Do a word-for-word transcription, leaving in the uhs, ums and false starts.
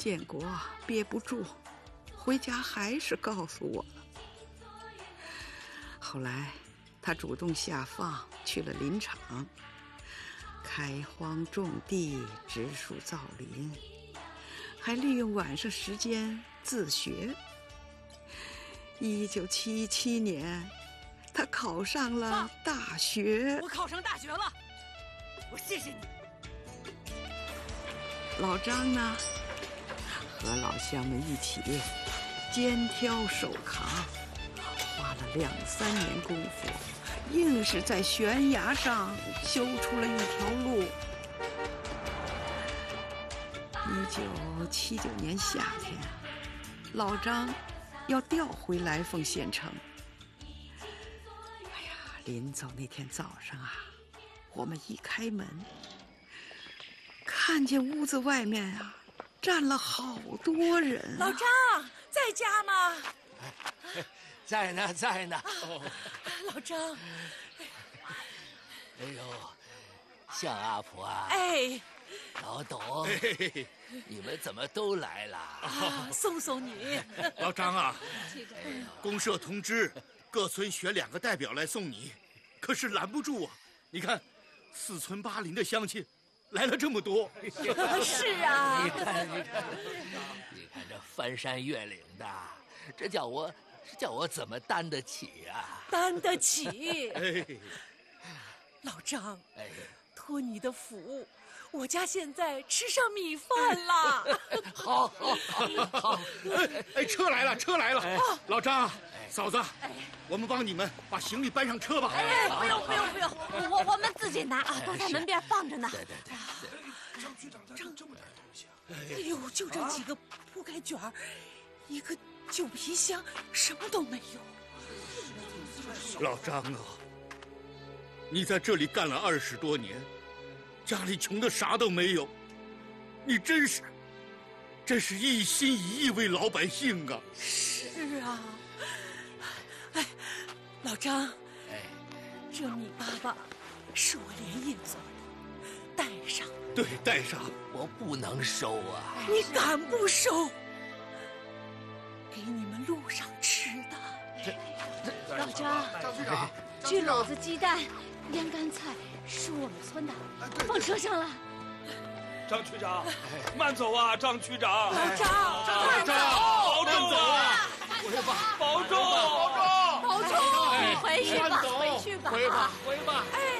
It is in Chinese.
建国憋不住，回家还是告诉我了。后来他主动下放去了林场，开荒种地，植树造林，还利用晚上时间自学。一九七七年，他考上了大学。 我考上大学了，我谢谢你。 老张呢，和老乡们一起肩挑手扛，花了两三年功夫，硬是在悬崖上修出了一条路。一九七九年夏天，老张要调回来凤县城。哎呀，临走那天早上啊，我们一开门，看见屋子外面啊站了好多人、啊。 老张在家吗？ 在呢，在呢。 哦、老张， 哎呦，向阿婆啊！ 哎， 老董，哎、你们怎么都来了？ 啊，送送你。 老张啊，公社通知各村选两个代表来送你，可是拦不住啊！你看，四村八邻的乡亲来了这么多。 是啊， 你看，你看，你看这翻山越岭的，这叫我。这叫我怎么担得起呀、啊？ 担得起。 哎， 老张， 哎， 托你的福，我家现在吃上米饭了。 好，好，好，好。 哎哎，车来了，车来了。哎、老张，哎、嫂子，哎、我们帮你们把行李搬上车吧。 哎，不用，不用，不用，我我们自己拿啊，都在门边放着呢。 对对对。 张局长带这么点东西啊？ 哎呦，就这几个铺盖卷儿，一个。旧皮箱什么都没有。 老张啊，你在这里干了二十多年，家里穷的啥都没有，你真是真是一心一意为老百姓啊。 是啊。哎，老张， 哎， 这米粑粑是我连夜做的，带上。 对，带上。 我不能收啊。 你敢不收？给你们路上吃的。 这这老张，张局长，焗篓子、鸡蛋、腌干菜是我们村的，放车上了。 张区长，慢走啊，张区长。 老张， 慢走，保重啊！ 回吧， 保重， 保重，保重，你回去吧，回去吧， 回吧， 回吧。 哎。